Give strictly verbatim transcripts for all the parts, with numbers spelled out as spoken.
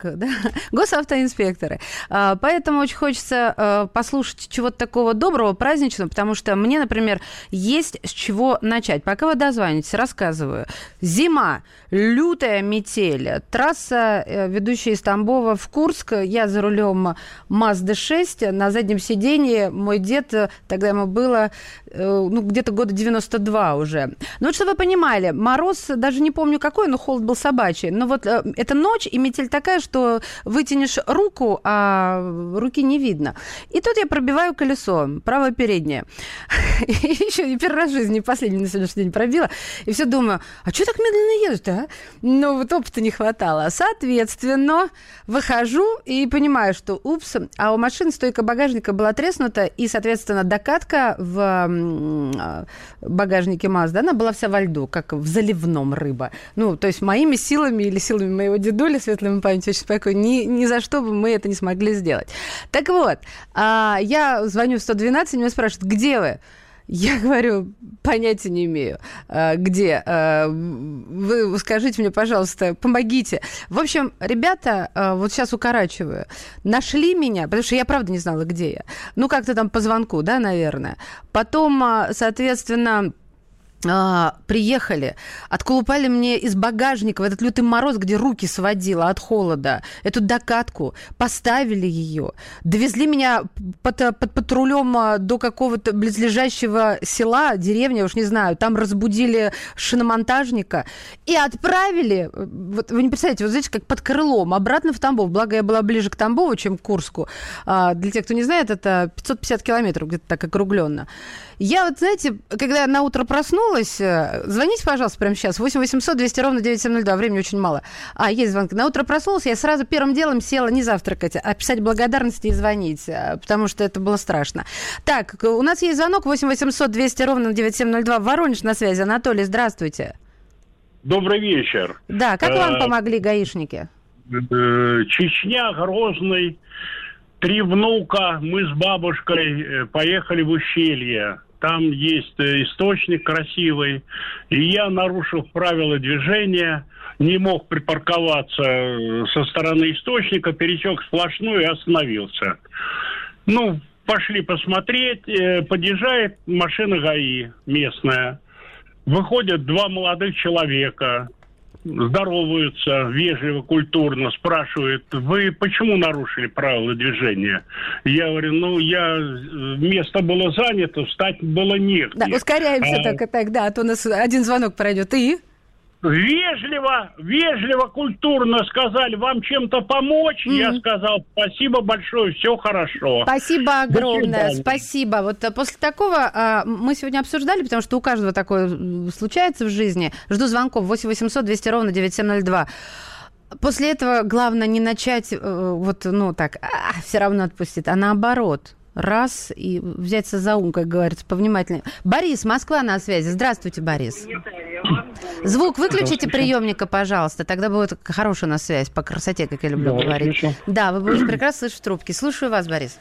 да? Госавтоинспекторы. А, поэтому очень хочется а, послушать чего-то такого доброго, праздничного, потому что мне, например, есть с чего начать. Пока вы дозвонитесь, рассказываю. Зима, лютая метель, трасса, ведущая из Тамбова в Курск. Я за рулем Мазды шесть, на заднем сиденье мой дед, тогда ему было ну, где-то года девяносто два уже. Ну вот, чтобы вы понимали, мороз, даже не помню какой, но холод был собачий. Но вот э, это ночь, и метель такая, что вытянешь руку, а руки не видно. И тут я пробиваю колесо, правое переднее. И еще и первый раз в жизни, последний на сегодняшний день пробила. И все думаю, а что так медленно едут-то, а? Ну, вот опыта не хватало. Соответственно, выхожу и понимаю, что упс, а у машины стойка багажника была треснута, и, соответственно, докатка в багажнике Mazda, она была вся во льду, как в заливном рыба. Ну, то есть моими силами или силами моего дедули, светлой памяти, очень спокойно, ни, ни за что бы мы это не смогли сделать. Так вот, я звоню в сто двенадцать, меня спрашивают, где вы? Я говорю, понятия не имею, где. Вы скажите мне, пожалуйста, помогите. В общем, ребята, вот сейчас укорачиваю, нашли меня, потому что я правда не знала, где я. Ну, как-то там по звонку, да, наверное. Потом, соответственно... приехали, отколупали мне из багажника в этот лютый мороз, где руки сводило от холода, эту докатку, поставили ее, довезли меня под, под патрулем до какого-то близлежащего села, деревни, уж не знаю, там разбудили шиномонтажника и отправили, вот вы не представляете, вот знаете, как под крылом, обратно в Тамбов. Благо, я была ближе к Тамбову, чем к Курску. Для тех, кто не знает, это пятьсот пятьдесят километров, где-то так округленно. Я вот, знаете, когда на утро проснулась, звоните, пожалуйста, прямо сейчас, восемь восемьсот двести ровно девять семь ноль два, времени очень мало. А, есть звонки. На утро проснулась, я сразу первым делом села не завтракать, а писать благодарности и звонить, потому что это было страшно. Так, у нас есть звонок, восемь восемьсот двести ровно девять семь ноль два, Воронеж на связи. Анатолий, здравствуйте. Добрый вечер. Да, как вам помогли гаишники? Чечня, Грозный, три внука, мы с бабушкой поехали в ущелье. Там есть источник красивый. И я, нарушив правила движения, не мог припарковаться со стороны источника, пересек сплошную и остановился. Ну, пошли посмотреть. Подъезжает машина ГАИ местная. Выходят два молодых человека. Здороваются вежливо, культурно, спрашивают, вы почему нарушили правила движения? Я говорю, ну, я, место было занято, встать было негде. Да, ускоряемся а... только тогда, а то у нас один звонок пройдет. И? Вежливо, вежливо, культурно сказали, вам чем-то помочь? Mm-hmm. Я сказал, спасибо большое, все хорошо. Спасибо огромное, спасибо. Вот после такого а, мы сегодня обсуждали, потому что у каждого такое случается в жизни. Жду звонков восемь восемьсот двести ровно девять семь ноль два. После этого главное не начать вот, ну так, а, все равно отпустит, а наоборот. Раз, и взяться за ум, как говорится, повнимательнее. Борис, Москва на связи. Здравствуйте, Борис. Звук выключите приемника, пожалуйста, тогда будет хорошая у нас связь по красоте, как я люблю да, говорить. Включу. Да, вы будете прекрасно слышать в трубке. Слушаю вас, Борис.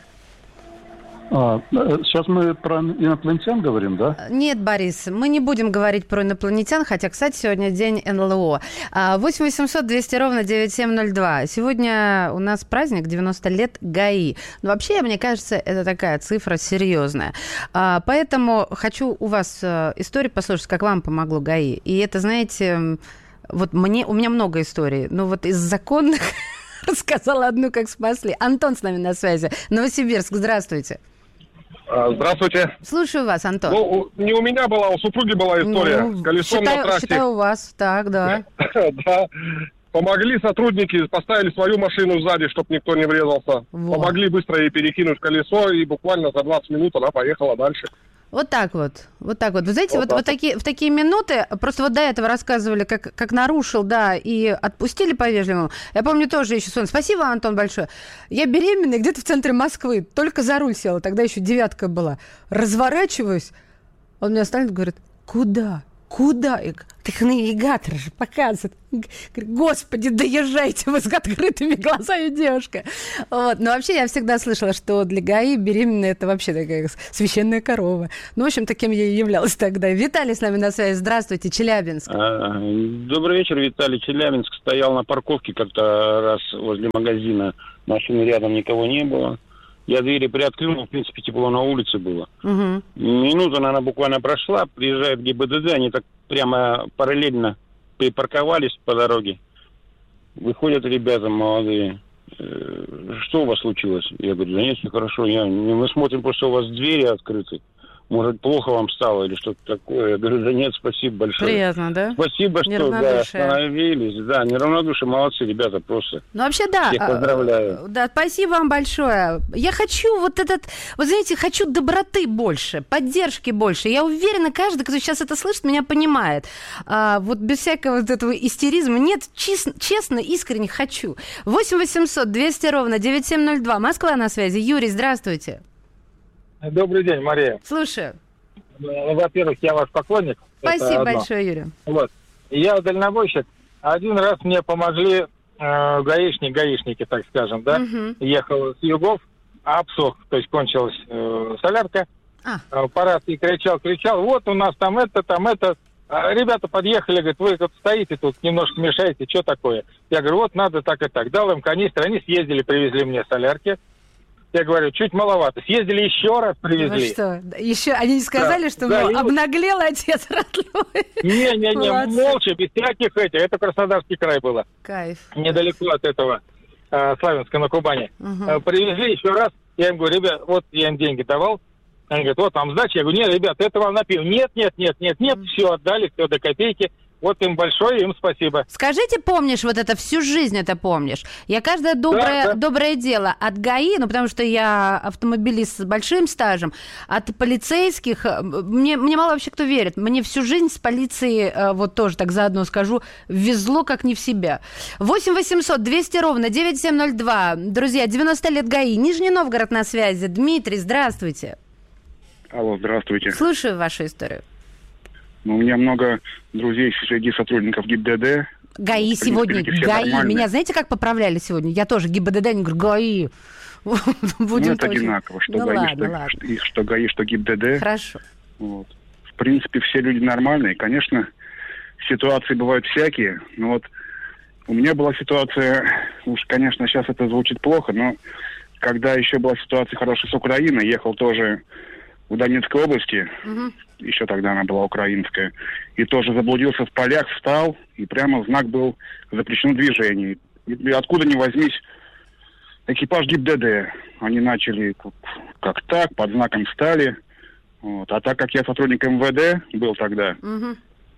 А, сейчас мы про инопланетян говорим, да? Нет, Борис, мы не будем говорить про инопланетян, хотя, кстати, сегодня день эн эл о. восемь восемьсот двести ровно девять семь ноль два. Сегодня у нас праздник девяносто лет ГАИ. Но вообще, мне кажется, это такая цифра серьезная. Поэтому хочу у вас историю послушать, как вам помогло ГАИ. И это, знаете, вот мне, у меня много историй, но вот из законных рассказала одну, как спасли. Антон с нами на связи. Новосибирск, здравствуйте. Здравствуйте. Слушаю вас, Антон. Ну, не у меня была, у супруги была история ну, с колесом считаю, на трассе. Считаю у вас, так, да. Да. Помогли сотрудники, поставили свою машину сзади, чтобы никто не врезался. Вот. Помогли быстро ей перекинуть колесо, и буквально за двадцать минут она поехала дальше. Вот так вот, вот так вот. Вы знаете, вот, вот, вот такие, в такие минуты, просто вот до этого рассказывали, как, как нарушил, да, и отпустили по-вежливому. Я помню тоже еще сон. Спасибо, Антон, большое. Я беременная, где-то в центре Москвы, только за руль села, тогда еще девятка была. Разворачиваюсь, он меня останавливает, говорит, куда? куда? Так навигатор же показывает. Господи, доезжайте вы с открытыми глазами, девушка. Вот. Но вообще я всегда слышала, что для ГАИ беременная это вообще такая священная корова. Ну, в общем, таким я и являлась тогда. Виталий с нами на связи. Здравствуйте, Челябинск. А, добрый вечер, Виталий. Челябинск. Стоял на парковке как-то раз возле магазина. Машины рядом никого не было. Я двери приоткрыл, в принципе, тепло на улице было. Угу. Минута, наверное, буквально прошла, приезжает ГИБДД, они так прямо параллельно припарковались по дороге. Выходят ребята молодые. Что у вас случилось? Я говорю, да нет, все хорошо. Я... Мы смотрим, просто у вас двери открыты. Может, плохо вам стало или что-то такое? Я говорю, да нет, спасибо большое. Приятно, да? Спасибо, что да, остановились. Да, неравнодушие, молодцы, ребята, просто. Ну, вообще, да. Всех поздравляю. Да, спасибо вам большое. Я хочу вот этот, вот знаете, хочу доброты больше, поддержки больше. Я уверена, каждый, кто сейчас это слышит, меня понимает. А, вот без всякого вот этого истеризма. Нет, честно, честно, искренне хочу. восемь восемьсот двести ровно девять семь ноль два. Москва на связи. Юрий, здравствуйте. Добрый день, Мария. Слушаю. Ну, во-первых, я ваш поклонник. Спасибо большое, Юрий. Вот. Я дальнобойщик. Один раз мне помогли э, гаишники, гаишники, так скажем, да. Угу. Ехал с югов, а обсох, то есть кончилась э, солярка. А. По рации кричал, кричал, вот у нас там это, там это. А ребята подъехали, говорят, вы тут стоите, тут немножко мешаете, что такое? Я говорю, вот надо так и так. Дал им канистры, они съездили, привезли мне солярки. Я говорю, чуть маловато. Съездили еще раз, привезли. Ну что, еще они не сказали, да, что да, мол, обнаглел отец родной? Не-не-не, молча, без всяких этих. Это Краснодарский край было. Кайф. Недалеко от этого э, Славянска на Кубани. Угу. Э, привезли еще раз. Я им говорю, ребят, вот я им деньги давал. Они говорят, вот вам сдача. Я говорю, нет, ребят, это вам на пиво. Нет, нет, нет, нет, нет. Угу. Все отдали, все до копейки. Вот им большое, им спасибо. Скажите, помнишь, вот это всю жизнь это помнишь? Я каждое доброе, да, да. доброе дело от ГАИ, ну, потому что я автомобилист с большим стажем, от полицейских, мне, мне мало вообще кто верит, мне всю жизнь с полицией, вот тоже так заодно скажу, везло как не в себя. восемь восемьсот двести ровно девять семь ноль два. Друзья, девяносто лет ГАИ, Нижний Новгород на связи. Дмитрий, здравствуйте. Алло, здравствуйте. Слушаю вашу историю. У меня много друзей среди сотрудников ГИБДД. ГАИ принципе, сегодня, ГАИ. Нормальные. Меня знаете, как поправляли сегодня? Я тоже ГИБДД, они говорят, ГАИ. Будем ну, это очень... одинаково, что, ну, ГАИ, ладно, что, ладно. Что, что ГАИ, что ГИБДД. Хорошо. Вот. В принципе, все люди нормальные. Конечно, ситуации бывают всякие. Но вот у меня была ситуация, уж, конечно, сейчас это звучит плохо, но когда еще была ситуация хорошая с Украиной, ехал тоже в Донецкой области, угу. еще тогда она была украинская, и тоже заблудился в полях, встал, и прямо знак был «Запрещено движение». И откуда ни возьмись, экипаж ГИБДД. Они начали как, как так, под знаком стали. Вот. А так как я сотрудник эм вэ дэ был тогда, угу.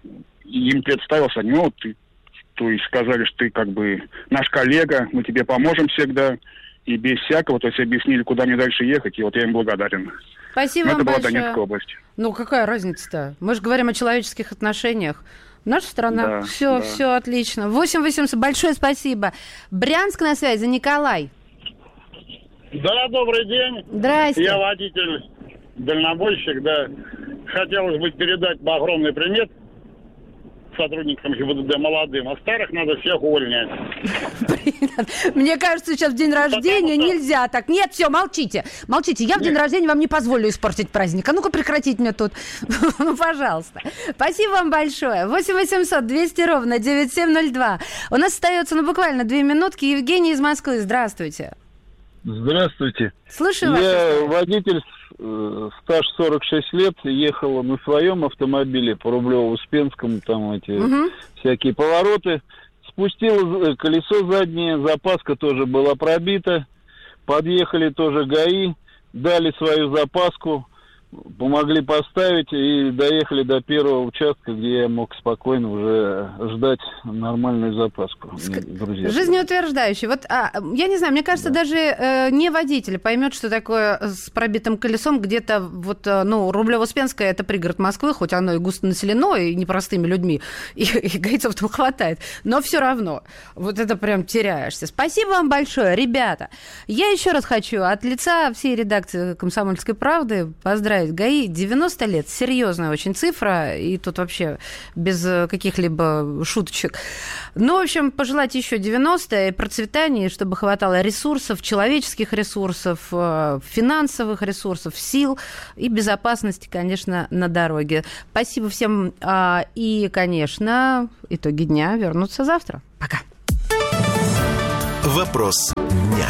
им представился, ну, ты, то есть сказали, что ты как бы наш коллега, мы тебе поможем всегда, и без всякого, то есть объяснили, куда мне дальше ехать, и вот я им благодарен. Спасибо вам большое. Это была Донецкая область. Ну, какая разница-то? Мы же говорим о человеческих отношениях. Наша страна. Да, все, да. все отлично. восемь восемьсот, большое спасибо. Брянск на связи, Николай. Да, добрый день. Здрасте. Я водитель, дальнобойщик, да. Хотелось бы передать огромный привет сотрудникам ГИБДД молодым, а старых надо всех увольнять. Мне кажется, сейчас в день рождения нельзя так. Нет, все, молчите. Молчите. Я в день рождения вам не позволю испортить праздник. А ну-ка прекратить мне тут. Ну, пожалуйста. Спасибо вам большое. восемь восемьсот двести ровно девять семь ноль два. У нас остается, ну, буквально две минутки. Евгений из Москвы. Здравствуйте. Здравствуйте. Слушаю вас. Я водитель, э, стаж сорок шесть лет, ехал на своем автомобиле по Рублево-Успенскому, там эти угу. всякие повороты. Спустил колесо заднее, запаска тоже была пробита. Подъехали тоже ГАИ, дали свою запаску, помогли поставить и доехали до первого участка, где я мог спокойно уже ждать нормальную запаску. Друзья. Жизнеутверждающий. Вот, а, я не знаю, мне кажется, да. даже э, не водитель поймет, что такое с пробитым колесом где-то, вот, ну, Рублево-Успенское, это пригород Москвы, хоть оно и густонаселено, и непростыми людьми, и, и гайцов там хватает, но все равно, вот это прям теряешься. Спасибо вам большое, ребята. Я еще раз хочу от лица всей редакции «Комсомольской правды» поздравить поздравить ГАИ. девяносто лет. Серьезная очень цифра. И тут вообще без каких-либо шуточек. Ну, в общем, пожелать еще девяносто и процветания, чтобы хватало ресурсов, человеческих ресурсов, финансовых ресурсов, сил и безопасности, конечно, на дороге. Спасибо всем. И, конечно, итоги дня вернутся завтра. Пока. Вопрос дня.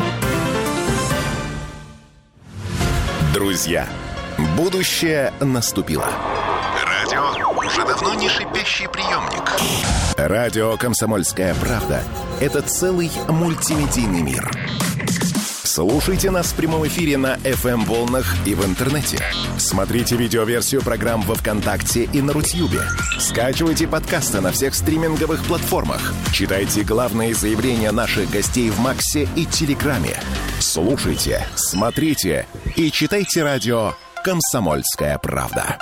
Друзья, будущее наступило. Радио уже давно не шипящий приемник. Радио «Комсомольская правда» — это целый мультимедийный мир. Слушайте нас в прямом эфире на эф эм-волнах и в интернете. Смотрите видеоверсию программ во ВКонтакте и на Рутьюбе. Скачивайте подкасты на всех стриминговых платформах. Читайте главные заявления наших гостей в Максе и Телеграме. Слушайте, смотрите и читайте радио «Комсомольская правда».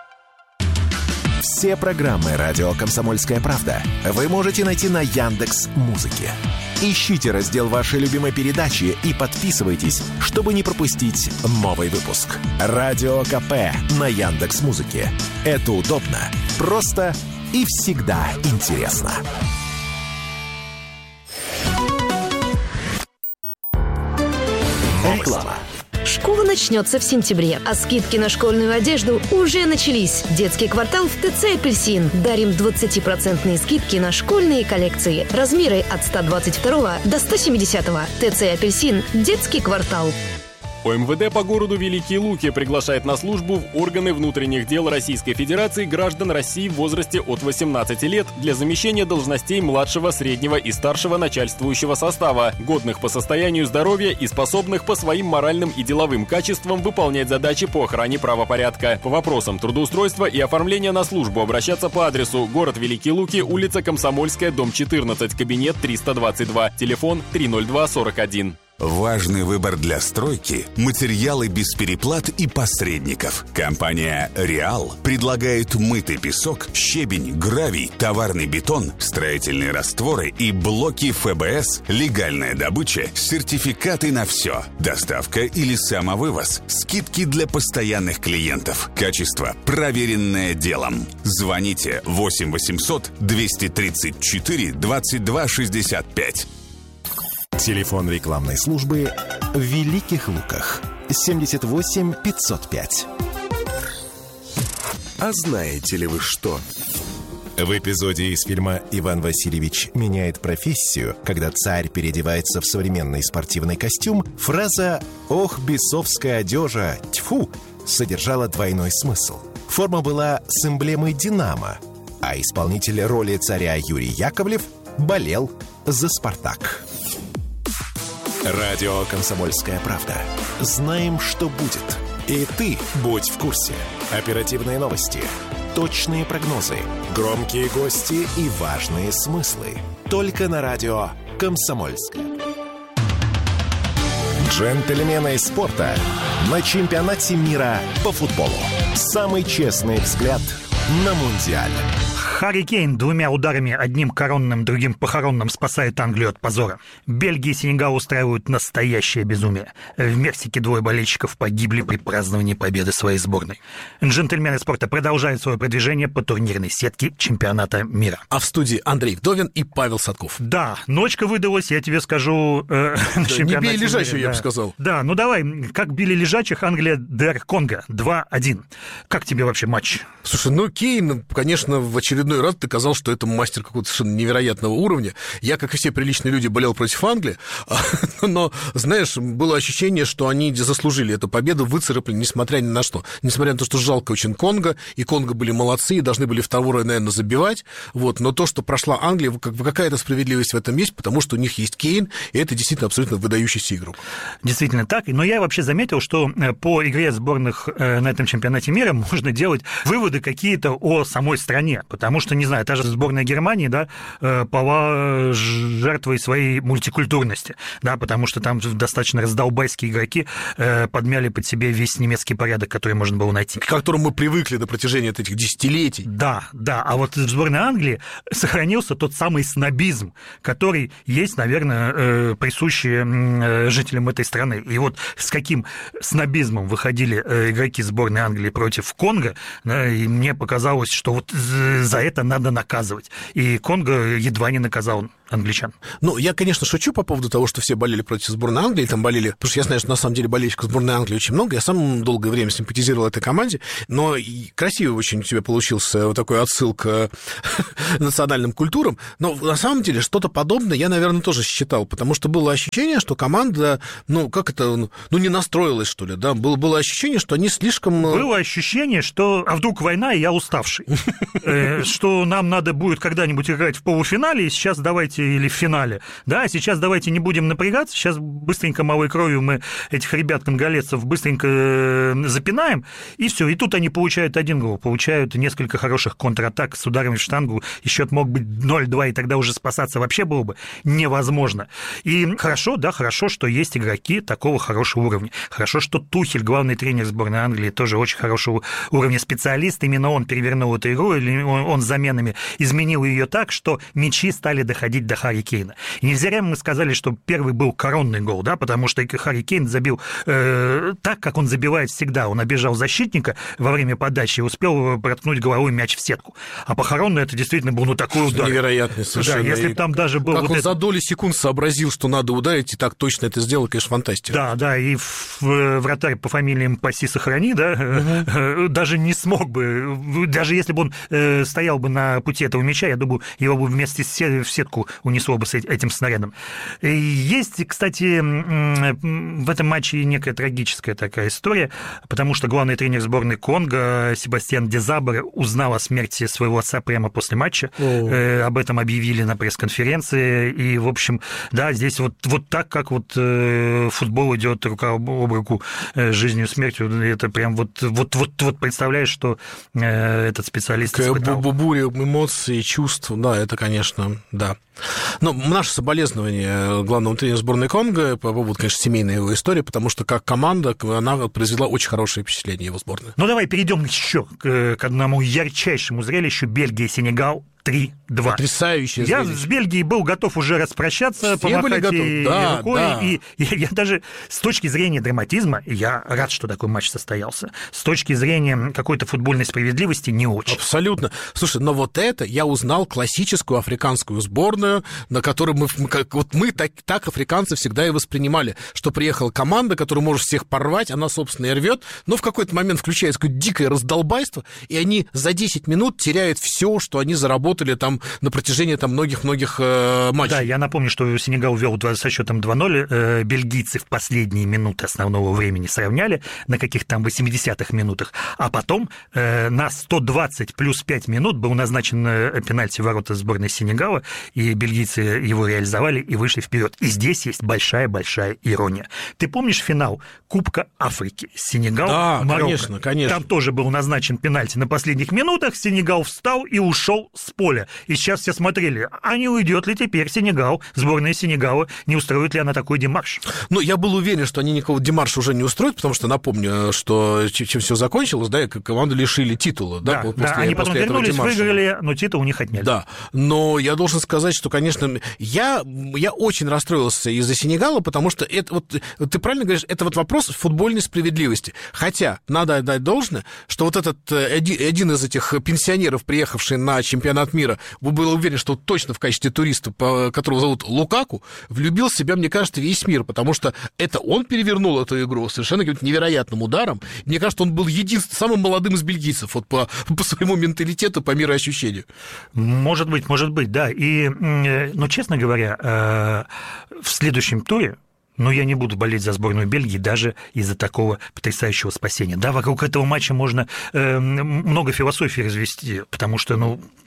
Все программы «Радио Комсомольская правда» вы можете найти на Яндекс.Музыке. Ищите раздел вашей любимой передачи и подписывайтесь, чтобы не пропустить новый выпуск. Радио КП на Яндекс.Музыке. Это удобно, просто и всегда интересно. Реклама. Школа начнется в сентябре, а скидки на школьную одежду уже начались. Детский квартал в ТЦ «Апельсин». Дарим двадцатипроцентные скидки на школьные коллекции. Размеры от сто двадцать два до сто семьдесят. ТЦ «Апельсин». Детский квартал. ОМВД по городу Великие Луки приглашает на службу в органы внутренних дел Российской Федерации граждан России в возрасте от восемнадцати лет для замещения должностей младшего, среднего и старшего начальствующего состава, годных по состоянию здоровья и способных по своим моральным и деловым качествам выполнять задачи по охране правопорядка. По вопросам трудоустройства и оформления на службу обращаться по адресу: город Великие Луки, улица Комсомольская, дом четырнадцать, кабинет триста двадцать два, телефон три ноль два сорок один. Важный выбор для стройки – материалы без переплат и посредников. Компания «Реал» предлагает мытый песок, щебень, гравий, товарный бетон, строительные растворы и блоки эф бэ эс, легальная добыча, сертификаты на все, доставка или самовывоз, скидки для постоянных клиентов, качество, проверенное делом. Звоните восемь восемьсот двести тридцать четыре двадцать два шестьдесят пять. Телефон рекламной службы в Великих Луках семьдесят восемь пятьсот пять. А знаете ли вы что? В эпизоде из фильма «Иван Васильевич меняет профессию», когда царь переодевается в современный спортивный костюм, фраза «Ох, бесовская одежа, тьфу!» содержала двойной смысл. Форма была с эмблемой «Динамо», а исполнитель роли царя Юрий Яковлев болел за «Спартак». Радио «Комсомольская правда». Знаем, что будет. И ты будь в курсе. Оперативные новости, точные прогнозы, громкие гости и важные смыслы. Только на радио «Комсомольская». Джентльмены спорта на чемпионате мира по футболу. Самый честный взгляд на Мундиаль. Харри Кейн двумя ударами, одним коронным, другим похоронным, спасает Англию от позора. Бельгия и Сенегал устраивают настоящее безумие. В Мексике двое болельщиков погибли при праздновании победы своей сборной. Джентльмены спорта продолжают свое продвижение по турнирной сетке чемпионата мира. А в студии Андрей Вдовин и Павел Садков. Да, ночка выдалась, я тебе скажу, э, да, на чемпионате не бей лежачего, я да. бы сказал. Да, ну давай, как били лежачих, Англия ДР Конго два один. Как тебе вообще матч? Слушай, ну Кейн, конечно, в очередной раз ты казал, что это мастер какого-то совершенно невероятного уровня. Я, как и все приличные люди, болел против Англии, но, знаешь, было ощущение, что они заслужили эту победу, выцарапали, несмотря ни на что. Несмотря на то, что жалко очень Конго, и Конго были молодцы, и должны были второе, наверное, забивать, вот, но то, что прошла Англия, какая-то справедливость в этом есть, потому что у них есть Кейн, и это действительно абсолютно выдающийся игрок. Действительно так, но я вообще заметил, что по игре сборных на этом чемпионате мира можно делать выводы какие-то о самой стране, потому потому что, не знаю, та же сборная Германии, да, пала жертвой своей мультикультурности, да, потому что там достаточно раздолбайские игроки подмяли под себе весь немецкий порядок, который можно было найти. К которому мы привыкли на протяжении этих десятилетий. Да, да, а вот в сборной Англии сохранился тот самый снобизм, который есть, наверное, присущий жителям этой страны. И вот с каким снобизмом выходили игроки сборной Англии против Конго, да, и мне показалось, что вот за это надо наказывать. И Конго едва не наказал англичан. Ну, я, конечно, шучу по поводу того, что все болели против сборной Англии, там болели, потому что я знаю, что на самом деле болельщиков сборной Англии очень много, я сам долгое время симпатизировал этой команде, но красивый очень у тебя получился вот такой отсыл к национальным культурам, но на самом деле что-то подобное я, наверное, тоже считал, потому что было ощущение, что команда, ну, как это, ну, не настроилась, что ли, да, было, было ощущение, что они слишком... Было ощущение, что, а вдруг война, и я уставший, что нам надо будет когда-нибудь играть в полуфинале, и сейчас давайте или в финале, да, сейчас давайте не будем напрягаться, сейчас быстренько малой кровью мы этих ребят-конголезцев быстренько запинаем, и все, и тут они получают один гол, получают несколько хороших контратак с ударами в штангу, и счет мог быть ноль-два, и тогда уже спасаться вообще было бы невозможно. И хорошо, да, хорошо, что есть игроки такого хорошего уровня, хорошо, что Тухель, главный тренер сборной Англии, тоже очень хорошего уровня специалист, именно он перевернул эту игру, или он с заменами изменил ее так, что мячи стали доходить до Харри Кейна. И не зря мы сказали, что первый был коронный гол, да, потому что Харри Кейн забил э, так, как он забивает всегда. Он обежал защитника во время подачи и успел проткнуть головой мяч в сетку. А похоронный это действительно был, ну, такой удар. Невероятный совершенно. Да, если бы там даже был... Как вот он это... за доли секунд сообразил, что надо ударить, и так точно это сделал, конечно, фантастика. Да, да, и вратарь по фамилии «Паси, сохрани», да, угу. даже не смог бы, даже если бы он стоял бы на пути этого мяча, я думаю, его бы вместе в сетку унесло бы с этим снарядом. И есть, кстати, в этом матче некая трагическая такая история, потому что главный тренер сборной Конго Себастьян Дезабр узнал о смерти своего отца прямо после матча. О. Об этом объявили на пресс-конференции. И, в общем, да, здесь вот, вот так, как вот футбол идет рука об руку с жизнью и смертью, это прям вот, вот, вот, вот представляешь, что этот специалист испытал. Буря эмоций, чувств, да, это, конечно, да. Но наше соболезнование главному тренеру сборной Конго по поводу, конечно, семейной его истории, потому что как команда она произвела очень хорошее впечатление его сборной. Ну, давай перейдем еще к, к одному ярчайшему зрелищу. Бельгия-Сенегал три-два. Потрясающее Я зрелище. с Бельгией был готов уже распрощаться, Все помахать ей да, рукой. Да. И, и я даже с точки зрения драматизма, я рад, что такой матч состоялся. С точки зрения какой-то футбольной справедливости не очень. Абсолютно. Слушай, но вот это я узнал классическую африканскую сборную, на которой мы, как, вот мы так, так африканцы всегда и воспринимали, что приехала команда, которая может всех порвать, она, собственно, и рвет, но в какой-то момент включается какое-то дикое раздолбайство, и они за десять минут теряют все, что они заработали там на протяжении там многих-многих э, матчей. Да, я напомню, что Сенегал вел со счетом два-ноль, э, бельгийцы в последние минуты основного времени сравняли на каких-то там восьмидесятых минутах, а потом э, на сто двадцать плюс пять минут был назначен э, пенальти в ворота сборной Сенегала, и бельгийцы его реализовали и вышли вперед. И здесь есть большая-большая ирония. Ты помнишь финал Кубка Африки? Сенегал, да, Марокко. конечно, конечно. Там тоже был назначен пенальти на последних минутах, Сенегал встал и ушел с поля. И сейчас все смотрели, а не уйдет ли теперь Сенегал, сборная Сенегала, не устроит ли она такой демарш? Ну, я был уверен, что они никакого демарша уже не устроят, потому что, напомню, что чем все закончилось, да, и команду лишили титула. Да, да, после, да они потом вернулись, выиграли, но титул у них отняли. Да, но я должен сказать, что, конечно, я, я очень расстроился из-за Сенегала, потому что это вот, ты правильно говоришь, это вот вопрос футбольной справедливости. Хотя, надо отдать должное, что вот этот один, один из этих пенсионеров, приехавший на чемпионат мира, был уверен, что точно в качестве туриста, которого зовут Лукаку, влюбил в себя, мне кажется, весь мир, потому что это он перевернул эту игру совершенно каким-то невероятным ударом. Мне кажется, он был единственным, самым молодым из бельгийцев вот по, по своему менталитету, по мироощущению. Может быть, может быть, да. И, ну, честно говоря, в следующем туре, но я не буду болеть за сборную Бельгии даже из-за такого потрясающего спасения. Да, вокруг этого матча можно э, много философии развести, потому что, ну,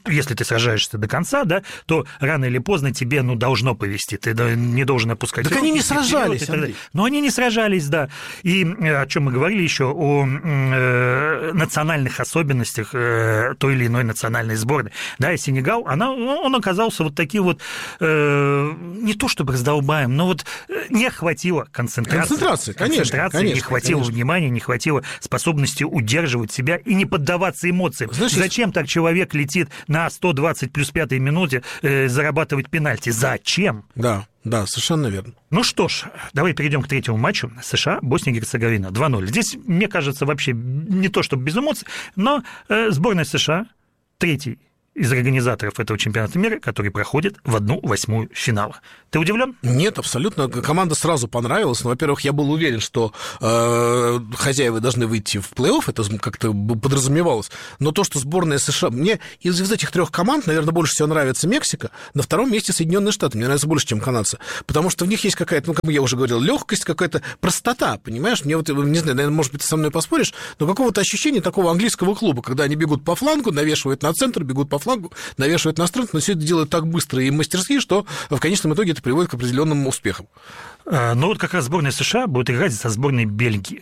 если ты сражаешься до конца, да, то рано или поздно тебе, ну, должно повезти, ты не должен опускать так руки. Они не сражались, Но они не сражались, да. И о чем мы говорили еще, о э, национальных особенностях э, той или иной национальной сборной. Да, и Сенегал, она, он оказался вот таким вот, э, не то чтобы раздолбаем, но вот не хватило концентрации. Концентрации, конечно. Концентрации, конечно не хватило конечно. внимания, не хватило способности удерживать себя и не поддаваться эмоциям. Знаешь, Зачем так человек летит на сто двадцать плюс пятой минуте э, зарабатывать пенальти? Зачем? Да. Да, совершенно верно. Ну что ж, давай перейдем к третьему матчу. США, Босния и Герцеговина, два ноль. Здесь, мне кажется, вообще не то чтобы без эмоций, но э, сборная США, третий из организаторов этого чемпионата мира, который проходит в одну восьмую финала. Ты удивлен? Нет, абсолютно. Команда сразу понравилась. Но, во-первых, я был уверен, что э, хозяева должны выйти в плей-офф, это как-то подразумевалось. Но то, что сборная США... Мне из, из этих трех команд, наверное, больше всего нравится Мексика, на втором месте Соединенные Штаты. Мне нравится больше, чем канадцы. Потому что в них есть какая-то, ну, как я уже говорил, легкость, какая-то простота, понимаешь? Мне вот, не знаю, наверное, может быть, ты со мной поспоришь, но какого-то ощущения такого английского клуба, когда они бегут по флангу, навешивают на центр, бегут по флангу, навешивают на струнку, но все это делают так быстро и мастерски, что в конечном итоге это приводит к определенным успехам. Ну вот как раз сборная США будет играть со сборной Бельгии.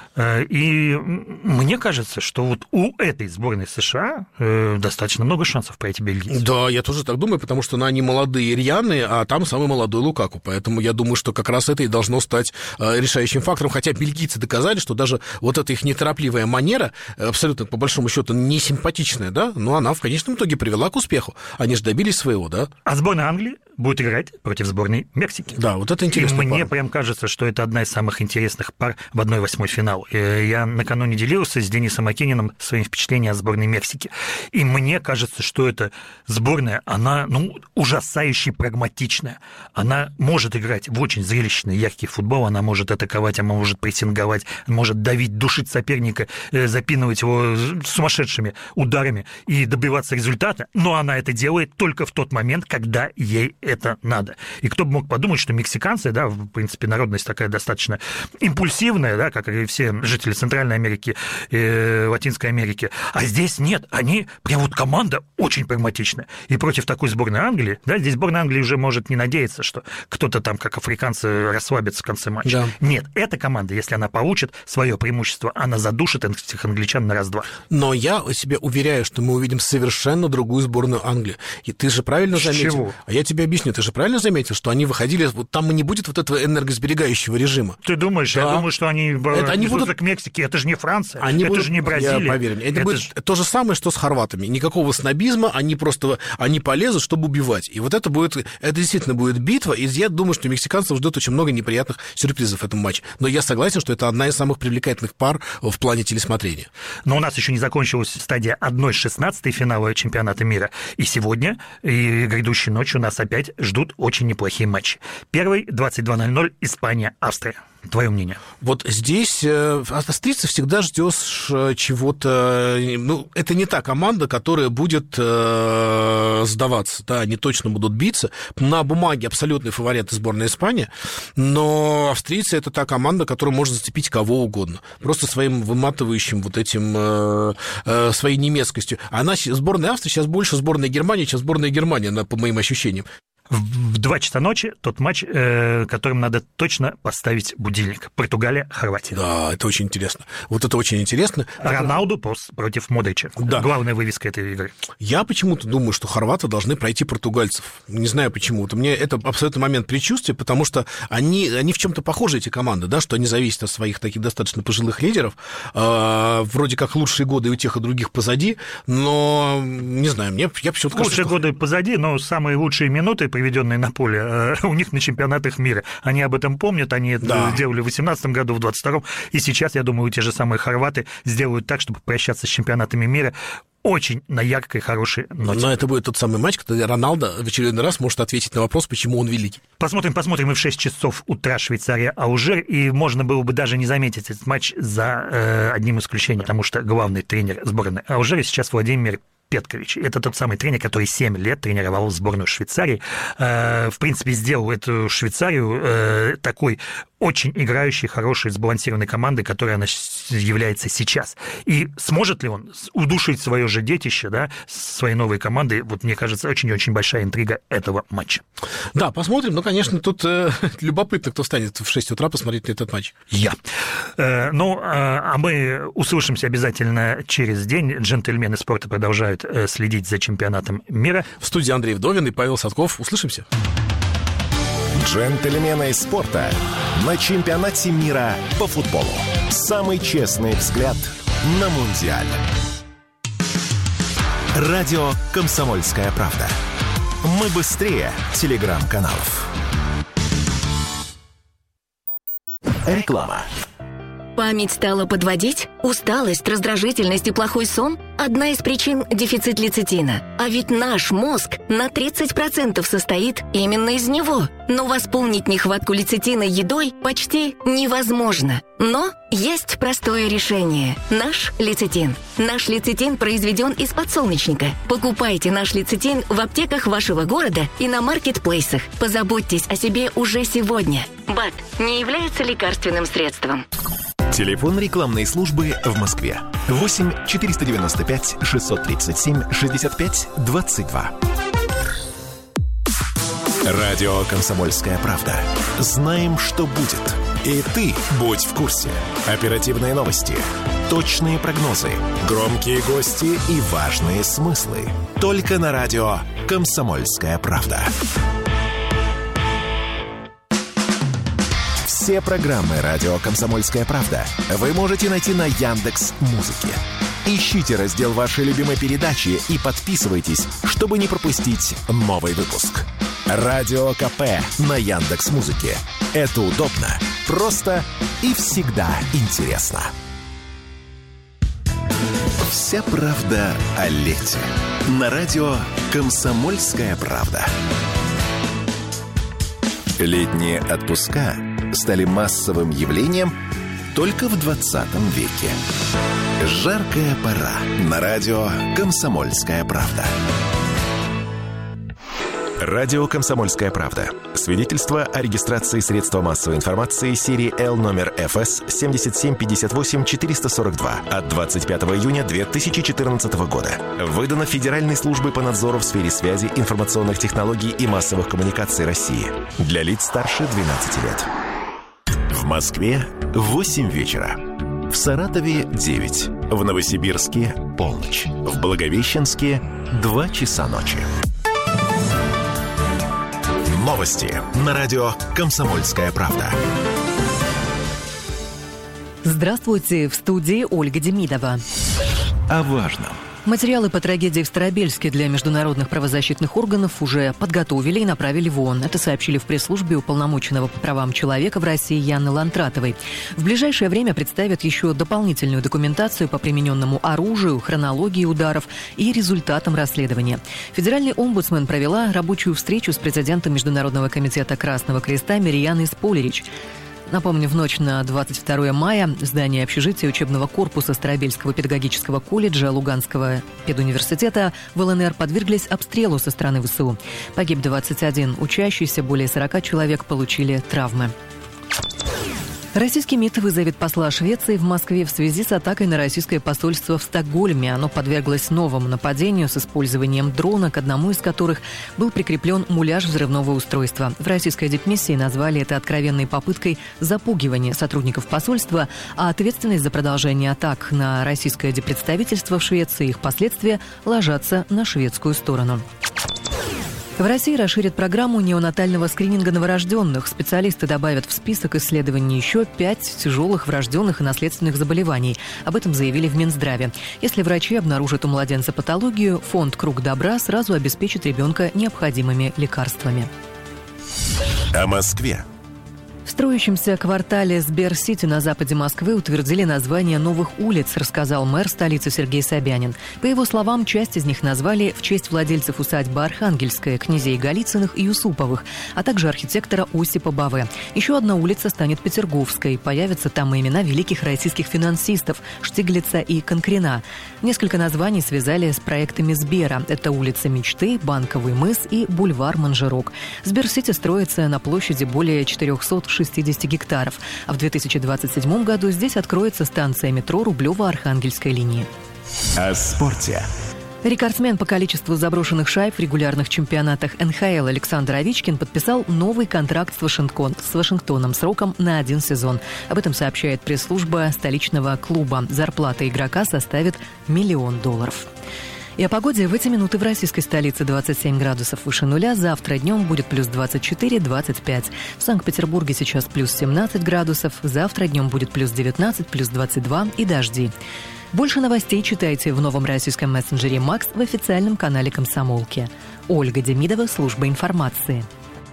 И мне кажется, что вот у этой сборной США достаточно много шансов пройти бельгийцев. Да, я тоже так думаю, потому что ну, они молодые, рьяные, а там самый молодой Лукаку. Поэтому я думаю, что как раз это и должно стать решающим фактором. Хотя бельгийцы доказали, что даже вот эта их неторопливая манера, абсолютно, по большому счету, не симпатичная, да, но она в конечном итоге привела к успеху. Они же добились своего, да. А сборная Англии будет играть против сборной Мексики. Да, вот это интересно. И мне пара. Прям кажется, что это одна из самых интересных пар в одной восьмой финал. Я накануне делился с Денисом Акининым своими впечатлениями о сборной Мексики. И мне кажется, что эта сборная, она, ну, ужасающе прагматичная. Она может играть в очень зрелищный, яркий футбол, она может атаковать, она может прессинговать, может давить, душить соперника, запинывать его сумасшедшими ударами и добиваться результата, но она это делает только в тот момент, когда ей это надо. И кто бы мог подумать, что мексиканцы, да, в принципе, народность такая достаточно импульсивная, да, как и все жители Центральной Америки, э, Латинской Америки. А здесь нет, они, прям вот команда очень прагматичная. И против такой сборной Англии, да, здесь сборная Англии уже может не надеяться, что кто-то там, как африканцы, расслабится в конце матча. Да. Нет, эта команда, если она получит свое преимущество, она задушит этих англичан на раз-два. Но я себя уверяю, что мы увидим совершенно другую сборную Англии. И ты же правильно заметил. Чего? А я тебе объясню, ты же правильно заметил, что они выходили, вот там не будет вот этого энергосберегающего режима. Ты думаешь? Да. Я думаю, что они, это, они будут к Мексике. Это же не Франция, они это будут... же не Бразилия. Я, поверь мне, это, это будет ж... то же самое, что с хорватами. Никакого снобизма, они просто они полезут, чтобы убивать. И вот это будет, это действительно будет битва, и я думаю, что мексиканцев ждет очень много неприятных сюрпризов в этом матче. Но я согласен, что это одна из самых привлекательных пар в плане телесмотрения. Но у нас еще не закончилась стадия одна шестнадцатая финала чемпионата мира. И сегодня, и грядущей ночью нас опять ждут очень неплохие матчи. Первый, двадцать два ноль ноль, Испания, Австрия. Твое мнение? Вот здесь э, австрийцев всегда ждешь чего-то... Ну, это не та команда, которая будет э, сдаваться. Да, они точно будут биться. На бумаге абсолютный фаворит сборная Испании, но австрийцы — это та команда, которая может зацепить кого угодно. Просто своим выматывающим вот этим... Э, э, своей немецкостью. Она, сборная Австрии сейчас больше сборная Германии, чем сборная Германии, по моим ощущениям. В два часа ночи тот матч, э, которым надо точно поставить будильник. Португалия-Хорватия. Да, это очень интересно. Вот это очень интересно. Роналду против Модрича. Да. Главная вывеска этой игры. Я почему-то думаю, что хорваты должны пройти португальцев. Не знаю почему. Вот мне это абсолютно момент предчувствия, потому что они, они в чем-то похожи, эти команды, да, что они зависят от своих таких достаточно пожилых лидеров. Э, вроде как лучшие годы у тех и других позади, но не знаю, мне я почему-то кажется, лучшие что... годы позади, но самые лучшие минуты, проведенные на поле, у них на чемпионатах мира. Они об этом помнят, они это да. делали в восемнадцатом году, в двадцать втором, и сейчас, я думаю, те же самые хорваты сделают так, чтобы прощаться с чемпионатами мира очень на яркой, хорошей ноте. Но это будет тот самый матч, когда Роналдо в очередной раз может ответить на вопрос, почему он великий. Посмотрим, посмотрим и в шесть часов утра Швейцария-Алжир, и можно было бы даже не заметить этот матч за э, одним исключением, потому что главный тренер сборной Алжира сейчас Владимир Петкович. Это тот самый тренер, который семь лет тренировал сборную Швейцарии. В принципе, сделал эту Швейцарию такой очень играющей, хорошей, сбалансированной командой, которой она является сейчас. И сможет ли он удушить свое же детище, да, своей новой командой? Вот, мне кажется, очень-очень большая интрига этого матча. Да, посмотрим. Ну, конечно, тут э, любопытно, кто встанет в шесть утра посмотреть на этот матч. Я. Э, ну, э, а мы услышимся обязательно через день. Джентльмены спорта продолжают э, следить за чемпионатом мира. В студии Андрей Вдовин и Павел Садков. Услышимся. Джентльмены спорта на чемпионате мира по футболу. Самый честный взгляд на Мундиаль. Радио «Комсомольская правда». Мы быстрее телеграм-каналов. Реклама. Память стала подводить? Усталость, раздражительность и плохой сон – одна из причин – дефицит лецитина. А ведь наш мозг на тридцать процентов состоит именно из него. Но восполнить нехватку лецитина едой почти невозможно. Но есть простое решение – наш лецитин. Наш лецитин произведен из подсолнечника. Покупайте наш лецитин в аптеках вашего города и на маркетплейсах. Позаботьтесь о себе уже сегодня. БАД не является лекарственным средством. Телефон рекламной службы в Москве. восемь четыреста девяносто пять шестьсот тридцать семь шестьдесят пять двадцать два. Радио «Комсомольская правда». Знаем, что будет. И ты будь в курсе. Оперативные новости, точные прогнозы, громкие гости и важные смыслы. Только на радио «Комсомольская правда». Все программы «Радио Комсомольская правда» вы можете найти на Яндекс.Музыке. Ищите раздел вашей любимой передачи и подписывайтесь, чтобы не пропустить новый выпуск. Радио КП на Яндекс.Музыке. Это удобно, просто и всегда интересно. Вся правда о лете. На радио «Комсомольская правда». Летние отпуска стали массовым явлением только в двадцатом веке. Жаркая пора на радио «Комсомольская правда». Радио «Комсомольская правда». Свидетельство о регистрации средства массовой информации серии Л номер эф эс семь семь пять восемь четыре сорок два от двадцать пятого июня две тысячи четырнадцатого года. Выдано Федеральной службой по надзору в сфере связи, информационных технологий и массовых коммуникаций России. Для лиц старше двенадцати лет. В Москве восемь вечера. В Саратове девять. В Новосибирске полночь. В Благовещенске два часа ночи. Новости на радио «Комсомольская правда». Здравствуйте, в студии Ольга Демидова. О важном. Материалы по трагедии в Старобельске для международных правозащитных органов уже подготовили и направили в ООН. Это сообщили в пресс-службе уполномоченного по правам человека в России Яны Лантратовой. В ближайшее время представят еще дополнительную документацию по примененному оружию, хронологии ударов и результатам расследования. Федеральный омбудсмен провела рабочую встречу с президентом Международного комитета Красного Креста Мирианой Сполерич. Напомню, в ночь на двадцать второе мая в здании общежития учебного корпуса Старобельского педагогического колледжа Луганского педуниверситета в ЛНР подверглись обстрелу со стороны ВСУ. Погиб двадцать один учащийся, более сорока человек получили травмы. Российский МИД вызовет посла Швеции в Москве в связи с атакой на российское посольство в Стокгольме. Оно подверглось новому нападению с использованием дрона, к одному из которых был прикреплен муляж взрывного устройства. В российской дипмиссии назвали это откровенной попыткой запугивания сотрудников посольства, а ответственность за продолжение атак на российское диппредставительство в Швеции и их последствия ложатся на шведскую сторону. В России расширят программу неонатального скрининга новорожденных. Специалисты добавят в список исследований еще пять тяжелых врожденных и наследственных заболеваний. Об этом заявили в Минздраве. Если врачи обнаружат у младенца патологию, фонд «Круг добра» сразу обеспечит ребенка необходимыми лекарствами. О Москве. В строящемся квартале Сбер-Сити на западе Москвы утвердили название новых улиц, рассказал мэр столицы Сергей Собянин. По его словам, часть из них назвали в честь владельцев усадьбы Архангельская, князей Голицыных и Юсуповых, а также архитектора Осипа Баве. Еще одна улица станет Петерговской. Появятся там и имена великих российских финансистов Штиглица и Конкрина. Несколько названий связали с проектами Сбера. Это улица Мечты, Банковый мыс и бульвар Манжерок. Сбер-Сити строится на площади более четырехсот шестьдесят гектаров. А в две тысячи двадцать седьмом году здесь откроется станция метро Рублево-Архангельская линия. О спорте. Рекордсмен по количеству заброшенных шайб в регулярных чемпионатах эн ха эл Александр Овечкин подписал новый контракт с, Вашингтон, с Вашингтоном сроком на один сезон. Об этом сообщает пресс-служба столичного клуба. Зарплата игрока составит миллион долларов. И о погоде в эти минуты в российской столице двадцать семь градусов выше нуля. Завтра днем будет плюс двадцать четыре - двадцать пять. В Санкт-Петербурге сейчас плюс семнадцать градусов. Завтра днем будет плюс девятнадцать, плюс двадцать два и дожди. Больше новостей читайте в новом российском мессенджере «Макс» в официальном канале «Комсомолки». Ольга Демидова, служба информации.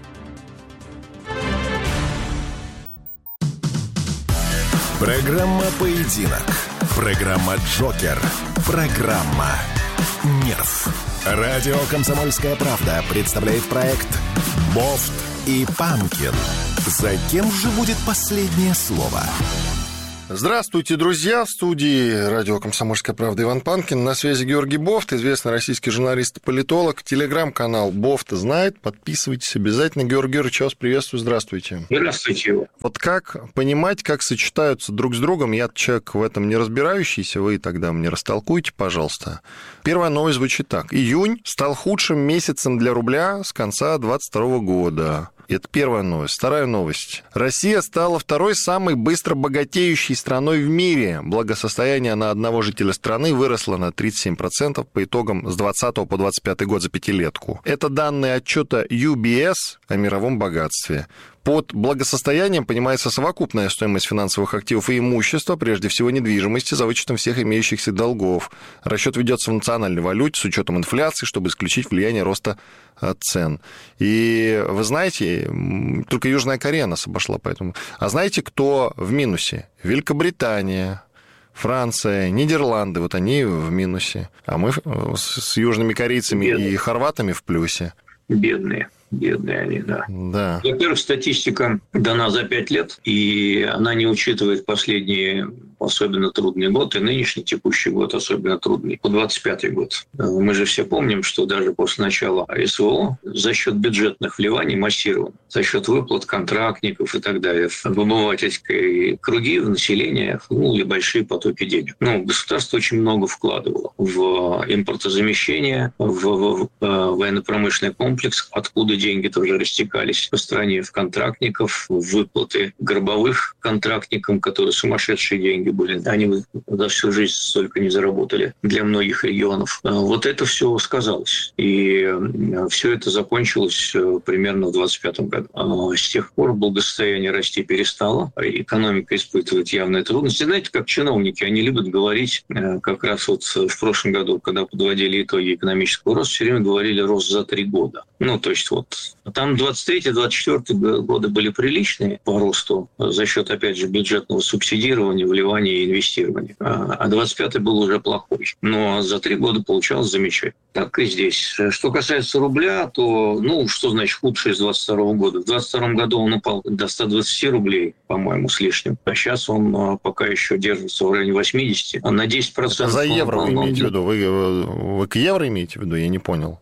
Программа «Поединок». Программа «Джокер». Программа «Нерв». Радио «Комсомольская правда» представляет проект «Бофт и Панкин». За кем же будет последнее слово? Здравствуйте, друзья! В студии радио «Комсомольская правда» Иван Панкин. На связи Георгий Бофт, известный российский журналист и политолог. Телеграм-канал «Бофт знает». Подписывайтесь обязательно. Георгий Георгиевич, вас приветствую. Здравствуйте. Здравствуйте. Вот как понимать, как сочетаются друг с другом? Я человек в этом не разбирающийся. Вы тогда мне растолкуйте, пожалуйста. Первая новость звучит так. Июнь стал худшим месяцем для рубля с конца двадцать второго года. Это первая новость. Вторая новость. Россия стала второй самой быстро богатеющей страной в мире. Благосостояние на одного жителя страны выросло на тридцать семь процентов по итогам с двадцатого по двадцать пятый год за пятилетку. Это данные отчета ю би эс о мировом богатстве. Под благосостоянием понимается совокупная стоимость финансовых активов и имущества, прежде всего недвижимости, за вычетом всех имеющихся долгов. Расчет ведется в национальной валюте с учетом инфляции, чтобы исключить влияние роста цен. И вы знаете, только Южная Корея нас обошла поэтому. А знаете, кто в минусе? Великобритания, Франция, Нидерланды, вот они в минусе. А мы с южными корейцами Бедные. и хорватами в плюсе. Бедные. Бедные они, да. да. Во-первых, статистика дана за пять лет, и она не учитывает последние особенно трудный год, и нынешний текущий год особенно трудный, по двадцать пятый год. Мы же все помним, что даже после начала эс вэ о за счет бюджетных вливаний массированно, за счет выплат контрактников и так далее, в обывательской круги, в население вхлынули большие потоки денег. Ну, государство очень много вкладывало в импортозамещение, в военно-промышленный комплекс, откуда деньги тоже растекались по стране, в контрактников, в выплаты горбовых контрактникам, которые сумасшедшие деньги были. Они за всю жизнь столько не заработали для многих регионов. Вот это все сказалось. И все это закончилось примерно в двадцать пятом году. С тех пор благосостояние расти перестало, экономика испытывает явные трудности. Знаете, как чиновники, они любят говорить, как раз вот в прошлом году, когда подводили итоги экономического роста, все время говорили рост за три года. Ну, то есть вот там двадцать третий - двадцать четвёртый годы были приличные по росту за счет, опять же, бюджетного субсидирования, вливания и инвестирования. А двадцать пятый был уже плохой. Но за три года получалось замечательно. Так и здесь. Что касается рубля, то, ну, что значит худшее с двадцать второго года? В двадцать втором году он упал до ста двадцати рублей, по-моему, с лишним. А сейчас он пока еще держится в районе восьмидесяти. А на десять процентов... За евро он, вы он, имеете в виду? Вы, вы к евро имеете в виду? Я не понял.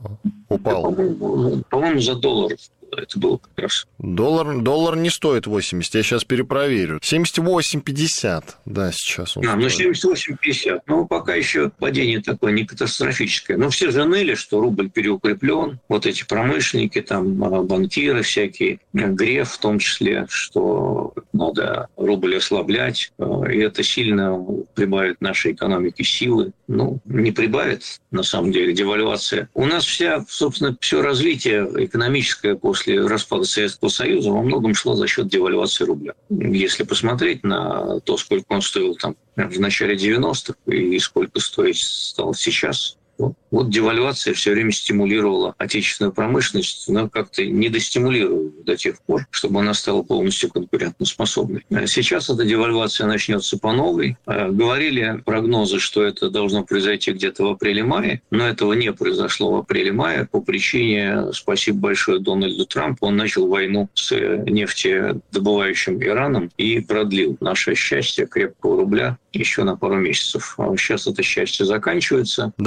Упал. По-моему, по-моему, за доллар это было как раз. Доллар, доллар не стоит восемьдесят, я сейчас перепроверю. семьдесят восемь пятьдесят, да, сейчас он а, стоит. Ну, семьдесят восемь пятьдесят. Ну, пока еще падение такое не катастрофическое. Но все же ныли, что рубль переукреплен. Вот эти промышленники, там, банкиры всякие, Греф в том числе, что надо рубль ослаблять. И это сильно прибавит нашей экономике силы. Ну, не прибавит, на самом деле, девальвация. У нас вся, собственно, все развитие экономическое после После распада Советского Союза во многом шло за счет девальвации рубля. Если посмотреть на то, сколько он стоил там в начале девяностых и сколько стоит стал сейчас, вот, вот девальвация все время стимулировала отечественную промышленность, но как-то не достимулировала до тех пор, чтобы она стала полностью конкурентоспособной. Сейчас эта девальвация начнется по новой. Говорили прогнозы, что это должно произойти где-то в апреле-мае, но этого не произошло в апреле-мае по причине, спасибо большое Дональду Трампу, он начал войну с нефтедобывающим Ираном и продлил наше счастье крепкого рубля еще на пару месяцев. А сейчас это счастье заканчивается. Да вроде как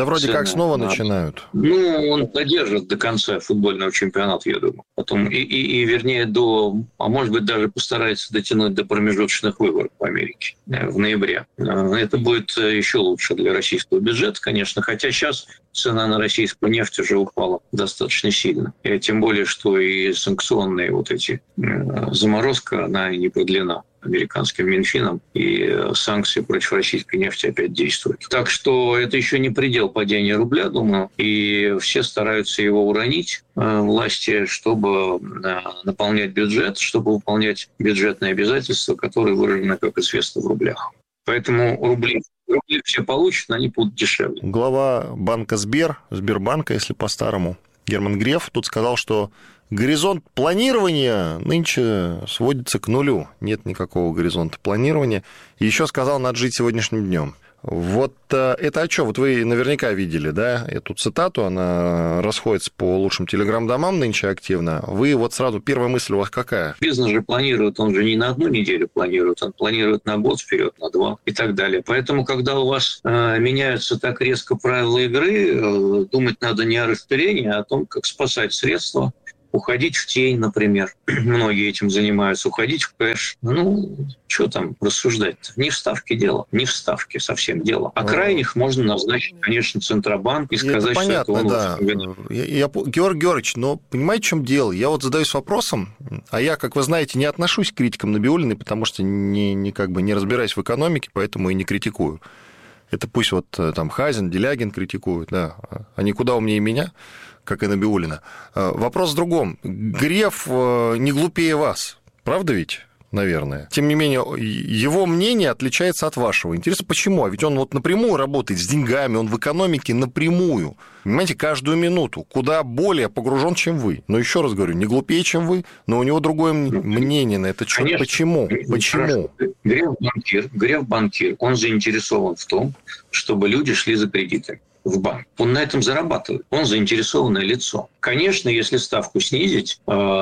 так снова на... начинают? Ну, он додержит до конца футбольного чемпионата, я думаю. Потом, и, и, и вернее, до, а может быть, даже постарается дотянуть до промежуточных выборов в Америке в ноябре. Это будет еще лучше для российского бюджета, конечно, хотя сейчас цена на российскую нефть уже упала достаточно сильно. И тем более, что и санкционные вот эти заморозка, она не продлена американским Минфином, и санкции против российской нефти опять действуют. Так что это еще не предел падения рубля, думаю, и все стараются его уронить, власти, чтобы наполнять бюджет, чтобы выполнять бюджетные обязательства, которые выражены, как известно, в рублях. Поэтому рубли Рубли все получат, но они будут дешевле. Глава банка Сбер, Сбербанка, если по-старому, Герман Греф, тут сказал, что горизонт планирования нынче сводится к нулю. Нет никакого горизонта планирования. И еще сказал, надо жить сегодняшним днем. Вот это о чем? Вот вы наверняка видели, да, эту цитату, она расходится по лучшим телеграм-домам нынче активно. Вы вот сразу, первая мысль у вас какая? Бизнес же планирует, он же не на одну неделю планирует, он планирует на год вперед, на два и так далее. Поэтому, когда у вас э, меняются так резко правила игры, э, думать надо не о расширении, а о том, как спасать средства, уходить в тень, например. Многие этим занимаются. Уходить в кэш. Ну, что там рассуждать-то? Не в ставке дело. Не в ставке совсем дело. А крайних можно назначить, конечно, Центробанк и сказать, это понятно, что это он... Да. Я, я, Георгий Георгиевич, но понимаете, в чем дело? Я вот задаюсь вопросом, а я, как вы знаете, не отношусь к критикам Набиуллиной, потому что не, не, как бы не разбираюсь в экономике, поэтому и не критикую. Это пусть вот там Хазин, Делягин критикуют, да. Они куда умнее меня, как и Набиуллина. Вопрос в другом. Греф не глупее вас, правда ведь? Наверное. Тем не менее, его мнение отличается от вашего. Интересно, почему? А ведь он вот напрямую работает с деньгами, он в экономике напрямую. Понимаете, каждую минуту. Куда более погружен, чем вы. Но еще раз говорю, не глупее, чем вы, но у него другое мнение на это. Конечно. Почему? Почему? Греф банкир, Греф банкир, он заинтересован в том, чтобы люди шли за кредитами в банк. Он на этом зарабатывает. Он заинтересованное лицо. Конечно, если ставку снизить,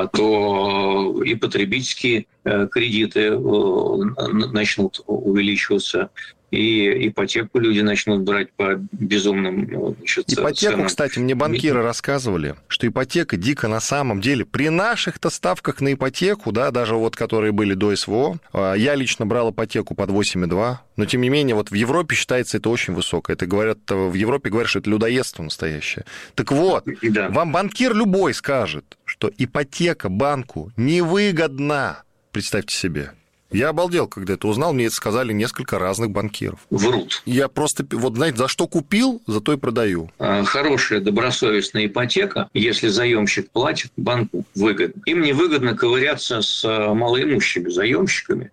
то и потребительские кредиты начнут увеличиваться, и ипотеку люди начнут брать по безумным, значит, ипотеку, ценам. Кстати, мне банкиры рассказывали, что ипотека дико на самом деле. При наших-то ставках на ипотеку, да, даже вот которые были до СВО, я лично брал ипотеку под восемь и два, но тем не менее вот в Европе считается это очень высоко. Это говорят, в Европе говорят, что это людоедство настоящее. Так вот, да. Вам банкир любой скажет, что ипотека банку невыгодна. Представьте себе. Я обалдел, когда это узнал, мне это сказали несколько разных банкиров. Врут. Я просто, вот знаете, за что купил, за то и продаю. Хорошая добросовестная ипотека, если заемщик платит, банку выгодно. Им невыгодно ковыряться с малоимущими заемщиками,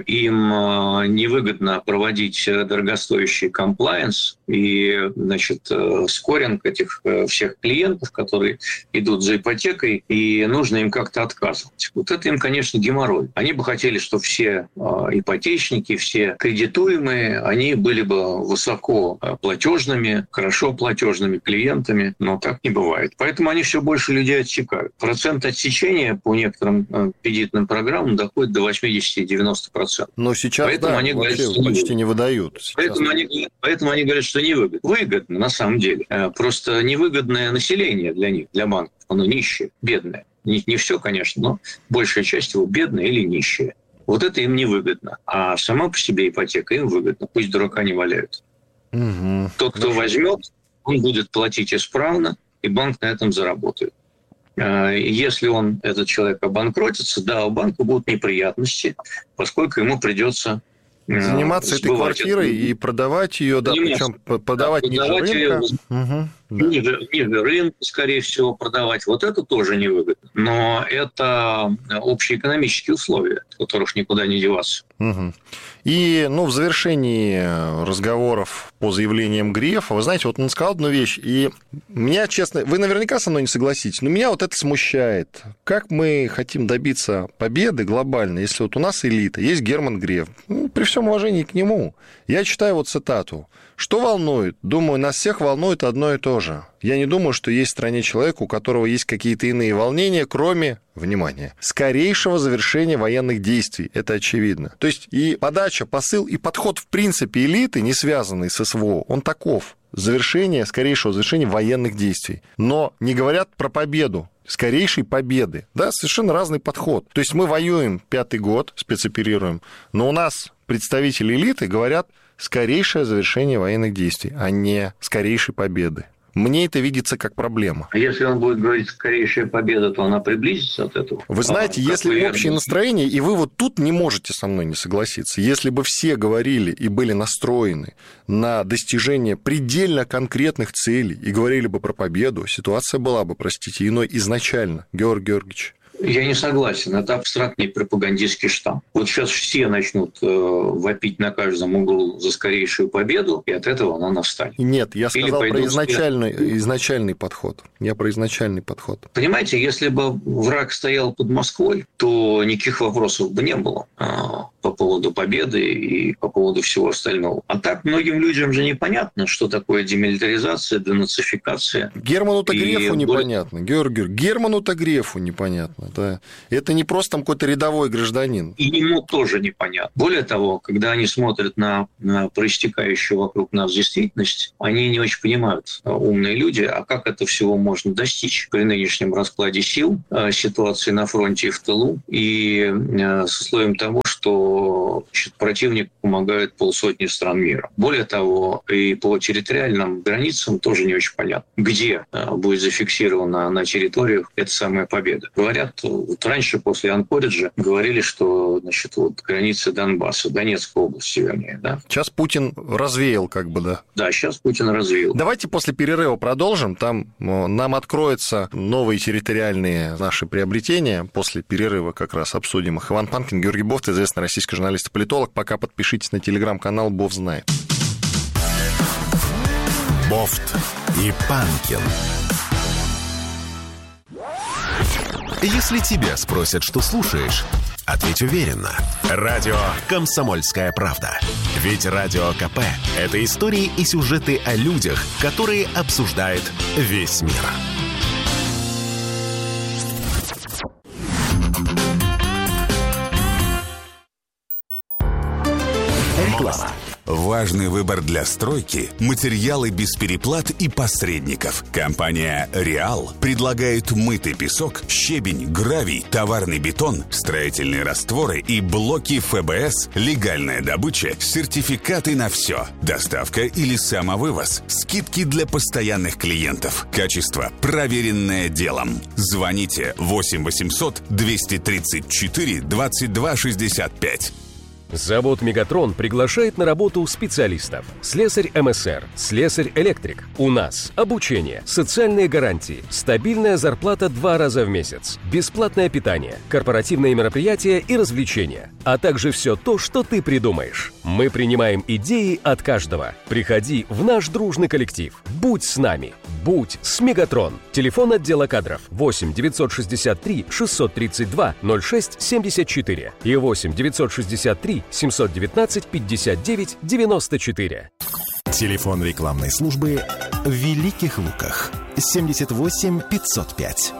им невыгодно проводить дорогостоящий комплаенс и, значит, скоринг этих всех клиентов, которые идут за ипотекой, и нужно им как-то отказывать. Вот это им, конечно, геморрой. Они бы хотели, чтобы все ипотечники, все кредитуемые, они были бы высоко платежными, хорошо платежными клиентами, но так не бывает. Поэтому они все больше людей отсекают. Процент отсечения по некоторым кредитным программам доходит до восемьдесят-девяносто процентов. Но сейчас, поэтому да, они говорят, что почти не выдают. Поэтому они, поэтому они говорят, что невыгодно. Выгодно, на самом деле. Просто невыгодное население для них, для банков. Оно нищее, бедное. Не, не все, конечно, но большая часть его бедная или нищая. Вот это им невыгодно. А сама по себе ипотека им выгодна. Пусть дурака не валяют. Угу. Тот, кто возьмет, он будет платить исправно, и банк на этом заработает. Если он, этот человек, обанкротится, да, у банка будут неприятности, поскольку ему придется заниматься этой квартирой это. И продавать ее, да, причем продавать да, ниже рынка. Ее, угу, да. ниже, ниже рынка, скорее всего, продавать. Вот это тоже невыгодно. Но это общеэкономические условия, от которых никуда не деваться. Угу. И, ну, в завершении разговоров по заявлениям Грефа, вы знаете, вот он сказал одну вещь, и меня, честно, вы наверняка со мной не согласитесь, но меня вот это смущает. Как мы хотим добиться победы глобально, если вот у нас элита, есть Герман Греф, ну, при всем уважении к нему. Я читаю вот цитату. Что волнует? Думаю, нас всех волнует одно и то же. Я не думаю, что есть в стране человек, у которого есть какие-то иные волнения, кроме, внимание, скорейшего завершения военных действий. Это очевидно. То есть и подача, посыл, и подход, в принципе, элиты, не связанный с СВО, он таков. Завершение, скорейшего завершения военных действий. Но не говорят про победу. Скорейшей победы. Да, совершенно разный подход. То есть мы воюем пятый год, спецоперируем, но у нас представители элиты говорят скорейшее завершение военных действий, а не скорейшей победы. Мне это видится как проблема. А если он будет говорить «скорейшая победа», то она приблизится от этого? Вы знаете, а, если общее настроение, и вы вот тут не можете со мной не согласиться, если бы все говорили и были настроены на достижение предельно конкретных целей и говорили бы про победу, ситуация была бы, простите, иной изначально, Георгий Георгиевич. Я не согласен. Это абстрактный пропагандистский штамп. Вот сейчас все начнут э, вопить на каждом углу за скорейшую победу, и от этого она настанет. Нет, я сказал про изначальный, изначальный подход. Я про изначальный подход. Понимаете, если бы враг стоял под Москвой, то никаких вопросов бы не было э, по поводу победы и по поводу всего остального. А так многим людям же непонятно, что такое демилитаризация, денацификация. Герману-то Грефу и... непонятно. Георгий, Герману-то Грефу непонятно. Да. Это не просто там какой-то рядовой гражданин. И ему тоже непонятно. Более того, когда они смотрят на, на проистекающую вокруг нас действительность, они не очень понимают, умные люди, а как это всего можно достичь при нынешнем раскладе сил, ситуации на фронте и в тылу, и с условием того, что значит, противник помогает полсотни стран мира. Более того, и по территориальным границам тоже не очень понятно, где будет зафиксирована на территориях эта самая победа. Говорят, вот раньше, после Анкориджа, говорили, что значит, вот, границы Донбасса, Донецкой области, вернее. Да? Сейчас Путин развеял, как бы, да? Да, сейчас Путин развеял. Давайте после перерыва продолжим. Там нам откроются новые территориальные наши приобретения. После перерыва как раз обсудим их. Иван Панкин, Георгий Бофт, известный российский журналист и политолог. Пока подпишитесь на телеграм-канал «Бофт знает». Бофт и Панкин. Если тебя спросят, что слушаешь, ответь уверенно. Радио «Комсомольская правда». Ведь Радио КП – это истории и сюжеты о людях, которые обсуждает весь мир. Реклама. Важный выбор для стройки – материалы без переплат и посредников. Компания «Реал» предлагает мытый песок, щебень, гравий, товарный бетон, строительные растворы и блоки эф бэ эс, легальная добыча, сертификаты на все, доставка или самовывоз, скидки для постоянных клиентов, качество, проверенное делом. Звоните восемь восемьсот двести тридцать четыре двадцать два шестьдесят пять. Завод «Мегатрон» приглашает на работу специалистов. Слесарь эм эс эр, слесарь-электрик. У нас обучение, социальные гарантии, стабильная зарплата два раза в месяц, бесплатное питание, корпоративные мероприятия и развлечения, а также все то, что ты придумаешь. Мы принимаем идеи от каждого. Приходи в наш дружный коллектив. Будь с нами. Будь с «Мегатрон». Телефон отдела кадров восемь девятьсот шестьдесят три шестьсот тридцать два ноль шесть семьдесят четыре и восемь девятьсот шестьдесят три семьсот девятнадцать пятьдесят девять девяносто четыре. Телефон рекламной службы в Великих Луках семьдесят восемь пятьсот пять.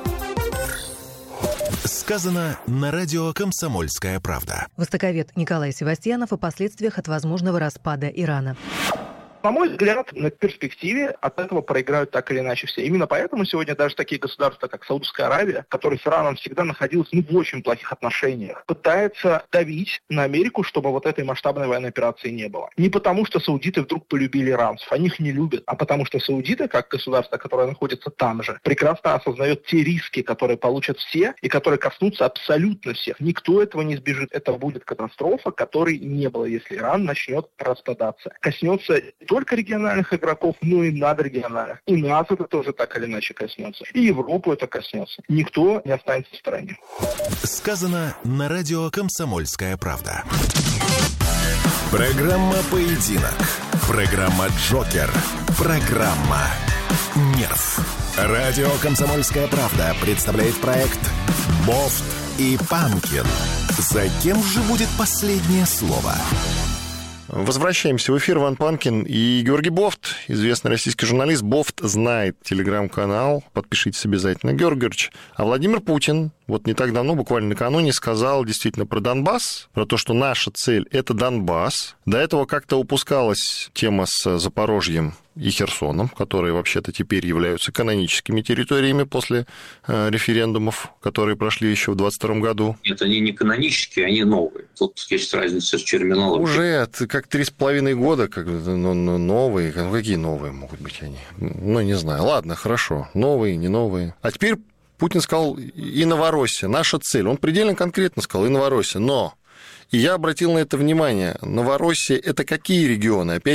Сказано на радио «Комсомольская правда». Востоковед Николай Севастьянов о последствиях от возможного распада Ирана. На мой взгляд, на перспективе от этого проиграют так или иначе все. Именно поэтому сегодня даже такие государства, как Саудовская Аравия, которые с Ираном всегда находились ну, в очень плохих отношениях, пытаются давить на Америку, чтобы вот этой масштабной военной операции не было. Не потому, что саудиты вдруг полюбили иранцев, они их не любят, а потому что саудиты, как государство, которое находится там же, прекрасно осознает те риски, которые получат все и которые коснутся абсолютно всех. Никто этого не избежит. Это будет катастрофа, которой не было, если Иран начнет распадаться. Коснется только региональных игроков, но и надрегиональных. И нас это тоже так или иначе коснется. И Европу это коснется. Никто не останется в стороне. Сказано на радио «Комсомольская правда». Программа «Поединок». Программа «Джокер». Программа «Нерв». Радио «Комсомольская правда» представляет проект «Бофт и Панкин». За кем же будет последнее слово? Возвращаемся в эфир. Иван Панкин и Георгий Бофт, известный российский журналист. Бофт знает телеграм-канал, подпишитесь обязательно, Георгий Георгиевич. А Владимир Путин вот не так давно, буквально накануне, сказал действительно про Донбасс, про то, что наша цель – это Донбасс. До этого как-то упускалась тема с Запорожьем и Херсоном, которые вообще-то теперь являются каноническими территориями после э, референдумов, которые прошли еще в двадцать втором году. Нет, они не канонические, они новые. Тут есть разница с терминологией. Уже как три с половиной года, как ну, новые. Ну, какие новые могут быть они? Ну, не знаю. Ладно, хорошо. Новые, не новые. А теперь Путин сказал и Новороссия. Наша цель. Он предельно конкретно сказал и Новороссия. Но... И я обратил на это внимание. Новороссия – это какие регионы? Опять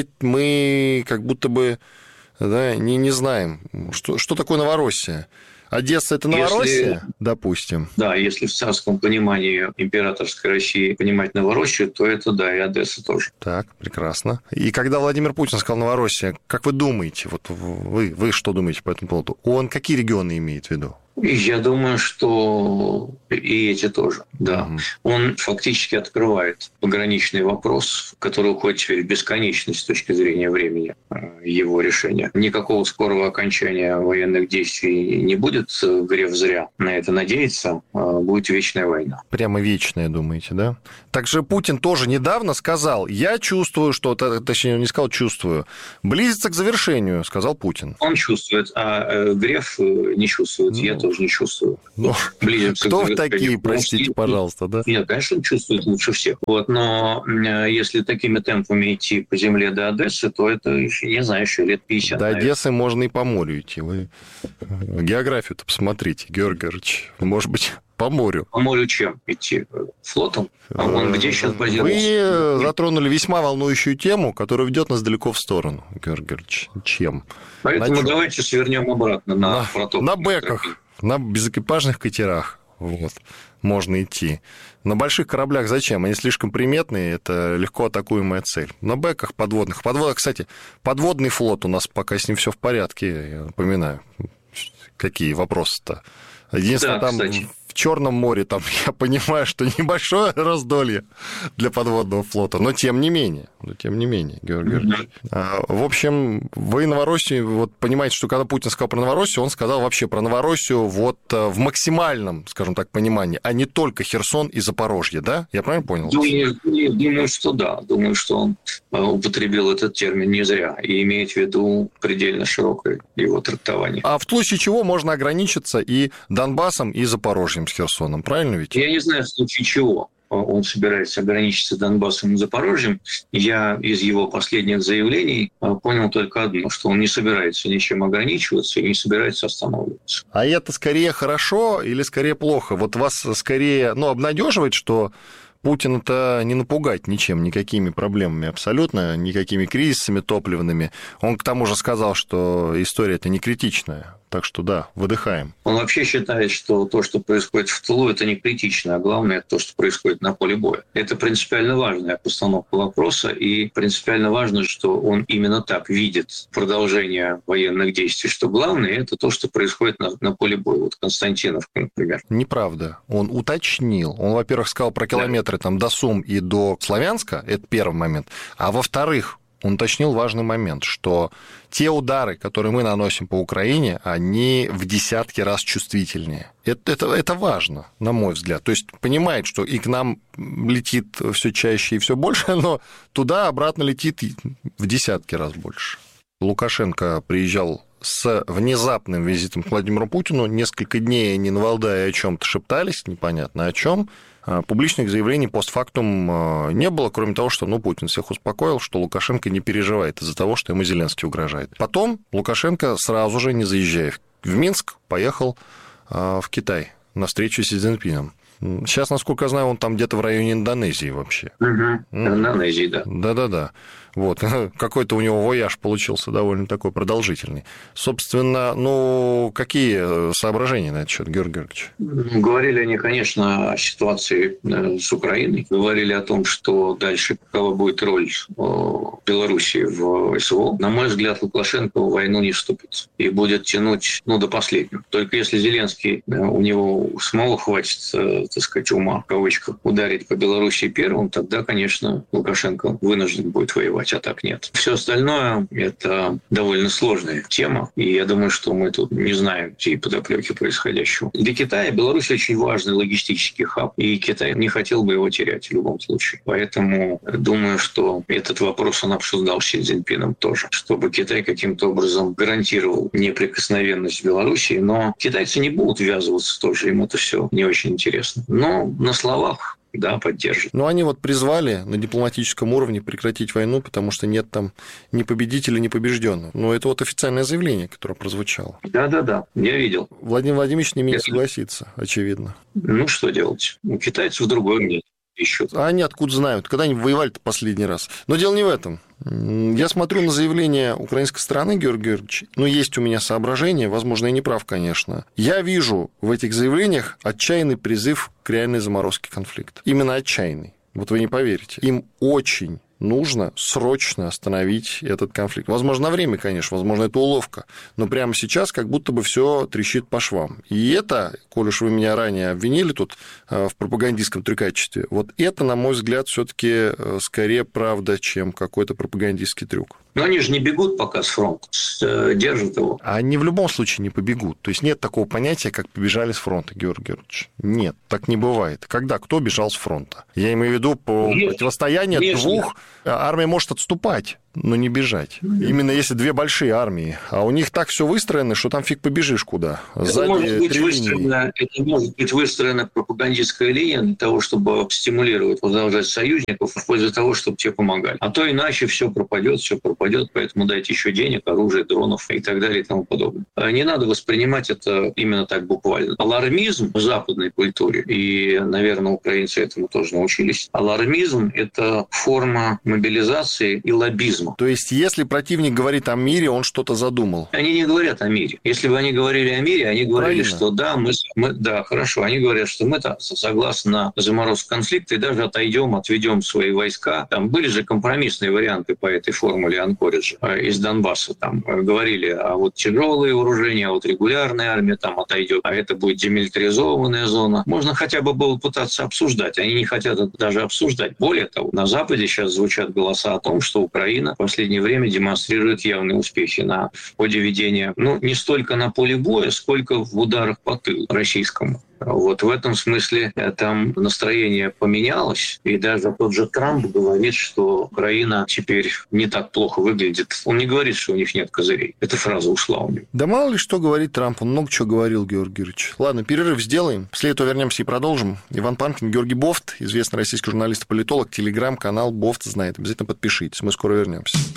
мы как будто бы да, не, не знаем, что, что такое Новороссия. Одесса – это Новороссия, если, допустим? Да, если в царском понимании императорской России понимать Новороссию, то это, да, и Одесса тоже. Так, прекрасно. И когда Владимир Путин сказал Новороссия, как вы думаете, вот вы, вы что думаете по этому поводу? Он какие регионы имеет в виду? Я думаю, что и эти тоже, да. Mm-hmm. Он фактически открывает пограничный вопрос, который уходит теперь в бесконечность с точки зрения времени его решения. Никакого скорого окончания военных действий не будет, грех зря на это надеяться, будет вечная война. Прямо вечная, думаете, да? Также Путин тоже недавно сказал, я чувствую, что, точнее, он не сказал чувствую, близится к завершению, сказал Путин. Он чувствует, а Греф не чувствует, mm-hmm. я тоже не чувствую. Ну, кто в такие, простите, пожалуйста, да? Нет, конечно, он чувствует лучше всех. Вот, но если такими темпами идти по земле до Одессы, то это, не знаю, еще лет пятьдесят. До наверное. Одессы можно и по морю идти. Вы географию-то посмотрите, Георгий Георгиевич. Может быть, по морю. По морю чем идти? Флотом? А он где сейчас базируется? Вы затронули весьма волнующую тему, которая ведет нас далеко в сторону, Георгий Георгиевич. Чем? Поэтому давайте свернем обратно на, на проток. На бэках. На безэкипажных катерах вот, можно идти. На больших кораблях зачем? Они слишком приметные, это легко атакуемая цель. На бэках подводных. Подводных, кстати, подводный флот у нас пока с ним все в порядке, я напоминаю. Какие вопросы-то? Единственное, да, там кстати. В Черном море, там, я понимаю, что небольшое раздолье для подводного флота, но тем не менее, но тем не менее, Георгий Георгиевич. Mm-hmm. В общем, вы Новороссию, вот понимаете, что когда Путин сказал про Новороссию, он сказал вообще про Новороссию вот в максимальном, скажем так, понимании, а не только Херсон и Запорожье, да? Я правильно понял? Думаю, думаю, что да. Думаю, что он употребил этот термин не зря и имеет в виду предельно широкое его трактование. А в случае чего можно ограничиться и Донбассом, и Запорожьем с Херсоном, правильно ведь? Я не знаю, в случае чего он собирается ограничиться Донбассом и Запорожьем. Я из его последних заявлений понял только одно, что он не собирается ничем ограничиваться и не собирается останавливаться. А это скорее хорошо или скорее плохо? Вот вас скорее, ну, обнадеживает, что Путина-то не напугать ничем, никакими проблемами абсолютно, никакими кризисами топливными. Он к тому же сказал, что история-то не критичная. Так что да, выдыхаем. Он вообще считает, что то, что происходит в тылу, это не критично, а главное то, что происходит на поле боя. Это принципиально важная постановка вопроса, и принципиально важно, что он именно так видит продолжение военных действий, что главное это то, что происходит на, на поле боя. Вот Константиновка, например. Неправда. Он уточнил. Он, во-первых, сказал про километры там, до Сум и до Славянска, это первый момент, а во-вторых, он уточнил важный момент, что те удары, которые мы наносим по Украине, они в десятки раз чувствительнее. Это, это, это важно, на мой взгляд. То есть понимает, что и к нам летит все чаще и все больше, но туда обратно летит в десятки раз больше. Лукашенко приезжал с внезапным визитом к Владимиру Путину. Несколько дней они на Валдае о чем-то шептались, непонятно о чем. Публичных заявлений постфактум не было, кроме того, что ну, Путин всех успокоил, что Лукашенко не переживает из-за того, что ему Зеленский угрожает. Потом Лукашенко сразу же, не заезжая в Минск, поехал в Китай на встречу с Си Цзиньпином. Сейчас, насколько я знаю, он там где-то в районе Индонезии вообще. Угу. Индонезии, да. Да-да-да. Вот. Какой-то у него вояж получился довольно такой продолжительный. Собственно, ну, какие соображения на этот счет, Георгий Георгиевич? Говорили они, конечно, о ситуации с Украиной. Говорили о том, что дальше какова будет роль Белоруссии в СВО, на мой взгляд, Лукашенко в войну не вступит и будет тянуть ну, до последнего. Только если Зеленский, у него самого хватит, так сказать, ума, в кавычках, ударить по Белоруссии первым, тогда, конечно, Лукашенко вынужден будет воевать, а так нет. Все остальное – это довольно сложная тема, и я думаю, что мы тут не знаем всей подоплеки происходящего. Для Китая Беларусь очень важный логистический хаб, и Китай не хотел бы его терять в любом случае. Поэтому думаю, что этот вопрос он обсуждал с Си Цзиньпином тоже, чтобы Китай каким-то образом гарантировал неприкосновенность Белоруссии, но китайцы не будут ввязываться тоже, им это все не очень интересно. Но на словах да, поддержит. Но они вот призвали на дипломатическом уровне прекратить войну, потому что нет там ни победителя, ни побежденного. Но это вот официальное заявление, которое прозвучало. Да-да-да, я видел. Владимир Владимирович с ними не согласится, очевидно. Ну, что делать? У китайцев другой нет. Еще. А они откуда знают? Когда они воевали-то последний раз? Но дело не в этом. Я смотрю на заявление украинской стороны, Георгий Георгиевич, ну, есть у меня соображения, возможно, я не прав, конечно. Я вижу в этих заявлениях отчаянный призыв к реальной заморозке конфликта. Именно отчаянный. Вот вы не поверите. Им очень нужно срочно остановить этот конфликт. Возможно, на время, конечно, возможно, это уловка, но прямо сейчас как будто бы все трещит по швам. И это, коль уж вы меня ранее обвинили тут в пропагандистском трюкачестве, вот это, на мой взгляд, все-таки скорее правда, чем какой-то пропагандистский трюк. Но они же не бегут пока с фронта, держат его. Они в любом случае не побегут. То есть нет такого понятия, как побежали с фронта, Георгий Георгиевич. Нет, так не бывает. Когда? Кто бежал с фронта? Я имею в виду по противостоянию двух. Армия может отступать, но не бежать. Именно если две большие армии. А у них так все выстроено, что там фиг побежишь куда. Это, может быть, выстроена, это может быть выстроена пропагандистская линия для того, чтобы стимулировать, продолжать союзников в пользу того, чтобы те помогали. А то иначе все пропадет, все пропадет, поэтому дайте еще денег, оружия, дронов и так далее и тому подобное. Не надо воспринимать это именно так буквально. Алармизм в западной культуре, и, наверное, украинцы этому тоже научились, алармизм – это форма мобилизации и лоббизма. То есть, если противник говорит о мире, он что-то задумал? Они не говорят о мире. Если бы они говорили о мире, они говорили, Правильно. что да, мы, мы, да, хорошо, они говорят, что мы согласны на заморозку конфликта и даже отойдем, отведем свои войска. Там были же компромиссные варианты по этой формуле Анкориджа из Донбасса. Там говорили, а вот тяжелые вооружения, а вот регулярная армия там отойдет, а это будет демилитаризованная зона. Можно хотя бы было пытаться обсуждать. Они не хотят это даже обсуждать. Более того, на Западе сейчас звучат голоса о том, что Украина в последнее время демонстрирует явные успехи на ходе ведения, ну, не столько на поле боя, сколько в ударах по тылу российскому. Вот в этом смысле там настроение поменялось, и даже тот же Трамп говорит, что Украина теперь не так плохо выглядит. Он не говорит, что у них нет козырей. Эта фраза ушла у него. Да мало ли что говорит Трамп, он много чего говорил, Георгий Георгиевич. Ладно, перерыв сделаем, после этого вернемся и продолжим. Иван Панкин, Георгий Бофт, известный российский журналист и политолог, телеграм-канал Бофт знает. Обязательно подпишитесь, мы скоро вернемся.